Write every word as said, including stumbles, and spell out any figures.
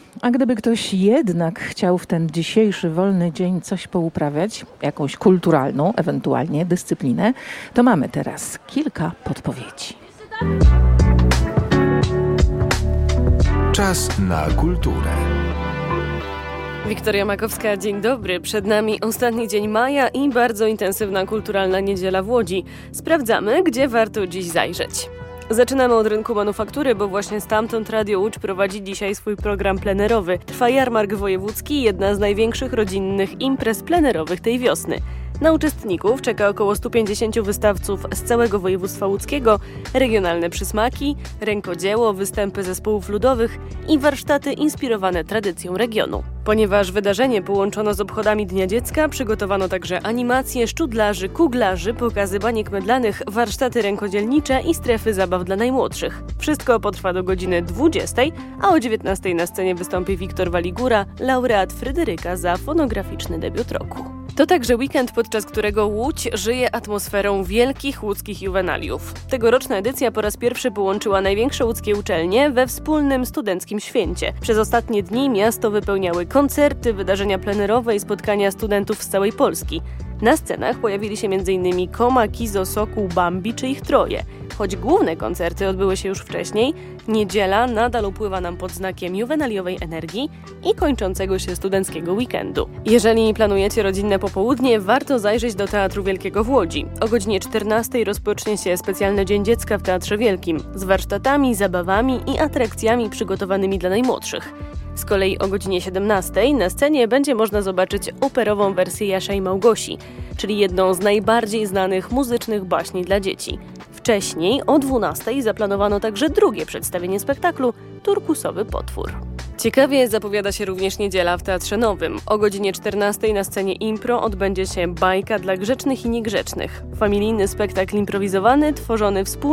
A gdyby ktoś jednak chciał w ten dzisiejszy wolny dzień coś pouprawiać, jakąś kulturalną, ewentualnie dyscyplinę, to mamy teraz kilka podpowiedzi. Czas na kulturę. Wiktoria Makowska, dzień dobry. Przed nami ostatni dzień maja i bardzo intensywna kulturalna niedziela w Łodzi. Sprawdzamy, gdzie warto dziś zajrzeć. Zaczynamy od rynku manufaktury, bo właśnie stamtąd Radio Łódź prowadzi dzisiaj swój program plenerowy. Trwa jarmark wojewódzki, jedna z największych rodzinnych imprez plenerowych tej wiosny. Na uczestników czeka około stu pięćdziesięciu wystawców z całego województwa łódzkiego, regionalne przysmaki, rękodzieło, występy zespołów ludowych i warsztaty inspirowane tradycją regionu. Ponieważ wydarzenie połączono z obchodami Dnia Dziecka, przygotowano także animacje, szczudlarzy, kuglarzy, pokazy baniek mydlanych, warsztaty rękodzielnicze i strefy zabaw dla najmłodszych. Wszystko potrwa do godziny dwudziestej, a o dziewiętnastej na scenie wystąpi Wiktor Waligura, laureat Fryderyka za fonograficzny debiut roku. To także weekend, podczas którego Łódź żyje atmosferą wielkich łódzkich juwenaliów. Tegoroczna edycja po raz pierwszy połączyła największe łódzkie uczelnie we wspólnym studenckim święcie. Przez ostatnie dni miasto wypełniały koncerty, wydarzenia plenerowe i spotkania studentów z całej Polski. Na scenach pojawili się m.in. Koma, Kizo, Sokół, Bambi czy ich troje. Choć główne koncerty odbyły się już wcześniej, niedziela nadal upływa nam pod znakiem juwenaliowej energii i kończącego się studenckiego weekendu. Jeżeli planujecie rodzinne popołudnie, warto zajrzeć do Teatru Wielkiego w Łodzi. O godzinie czternastej rozpocznie się specjalny Dzień Dziecka w Teatrze Wielkim z warsztatami, zabawami i atrakcjami przygotowanymi dla najmłodszych. Z kolei o godzinie siedemnastej na scenie będzie można zobaczyć operową wersję Jasia i Małgosi, czyli jedną z najbardziej znanych muzycznych baśni dla dzieci. Wcześniej o dwunastej zaplanowano także drugie przedstawienie spektaklu Turkusowy potwór. Ciekawie zapowiada się również niedziela w Teatrze Nowym. O godzinie czternastej na scenie Impro odbędzie się bajka dla grzecznych i niegrzecznych. Familijny spektakl improwizowany tworzony wspólnie